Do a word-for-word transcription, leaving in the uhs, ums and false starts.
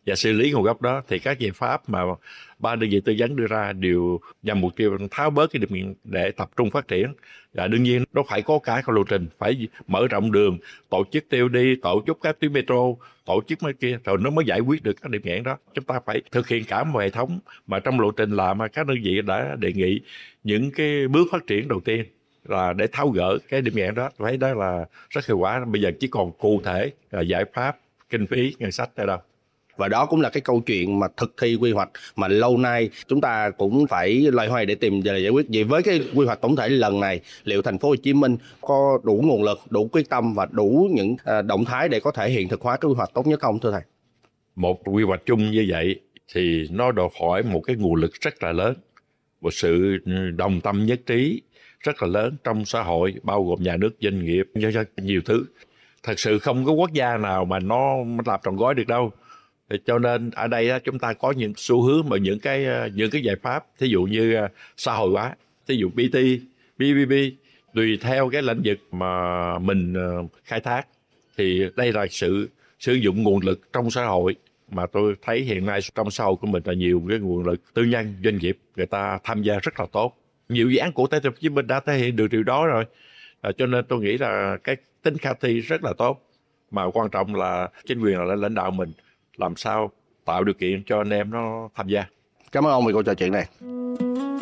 và xử lý nguồn gốc đó, thì các giải pháp mà ba đơn vị tư vấn đưa ra đều nhằm mục tiêu tháo bớt cái điểm nghiện để tập trung phát triển. Và đương nhiên nó phải có cả cái lộ trình, phải mở rộng đường, tổ chức tê ô đê, tổ chức các tuyến metro, tổ chức mấy kia rồi nó mới giải quyết được các điểm nghẽn đó. Chúng ta phải thực hiện cả một hệ thống, mà trong lộ trình làm các đơn vị đã đề nghị những cái bước phát triển đầu tiên là để tháo gỡ cái điểm nghẽn đó, thấy đó là rất hiệu quả. Bây giờ chỉ còn cụ thể là giải pháp, kinh phí, ngân sách ở đâu. Và đó cũng là cái câu chuyện mà thực thi quy hoạch mà lâu nay chúng ta cũng phải loay hoay để tìm giải quyết. Vậy với cái quy hoạch tổng thể lần này, liệu thành phố Hồ Chí Minh có đủ nguồn lực, đủ quyết tâm và đủ những động thái để có thể hiện thực hóa cái quy hoạch tốt nhất không thưa thầy? Một quy hoạch chung như vậy thì nó đòi hỏi một cái nguồn lực rất là lớn, một sự đồng tâm nhất trí rất là lớn trong xã hội, bao gồm nhà nước, doanh nghiệp, nhân dân, nhiều thứ. Thật sự không có quốc gia nào mà nó làm trọn gói được đâu. Cho nên ở đây chúng ta có những xu hướng và những cái những cái giải pháp, thí dụ như xã hội hóa, thí dụ pê tê, pê pê pê, tùy theo cái lĩnh vực mà mình khai thác. Thì đây là sự sử dụng nguồn lực trong xã hội, mà tôi thấy hiện nay trong xã hội của mình là nhiều cái nguồn lực tư nhân, doanh nghiệp, người ta tham gia rất là tốt. Nhiều dự án của Thành phố Hồ Chí Minh đã thể hiện được điều đó rồi. À, cho nên tôi nghĩ là cái tính khả thi rất là tốt, mà quan trọng là chính quyền là lãnh đạo mình làm sao tạo điều kiện cho anh em nó tham gia. Cảm ơn ông vì cuộc trò chuyện này.